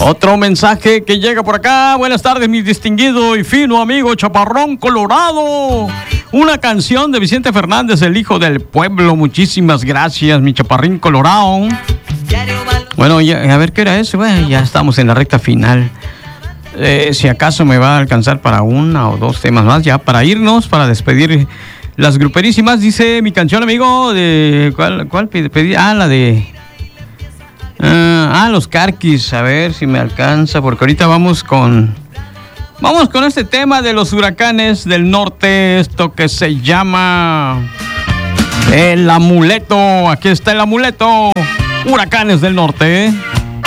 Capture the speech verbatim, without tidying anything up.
Otro mensaje que llega por acá. Buenas tardes, mi distinguido y fino amigo Chaparrón Colorado. Una canción de Vicente Fernández, el hijo del pueblo. Muchísimas gracias, mi Chaparrín Colorado. Bueno, ya, a ver qué era eso. Bueno, ya estamos en la recta final. Eh, si acaso me va a alcanzar para una o dos temas más, ya para irnos, para despedir las gruperísimas. Dice mi canción, amigo, de ¿cuál, cuál pedí? Ah, la de uh, ah, los Carquis. A ver si me alcanza, porque ahorita vamos con vamos con este tema de los huracanes del norte, esto que se llama El Amuleto. Aquí está El Amuleto, Huracanes del Norte.